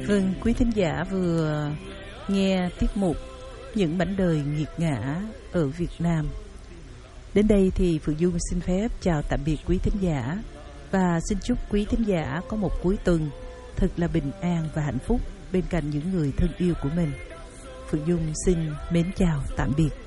Vâng, quý thính giả vừa nghe tiết mục Những mảnh đời nghiệt ngã ở Việt Nam. Đến đây thì Phượng Dung xin phép chào tạm biệt quý thính giả và xin chúc quý thính giả có một cuối tuần thật là bình an và hạnh phúc bên cạnh những người thân yêu của mình. Phượng Dung xin mến chào tạm biệt.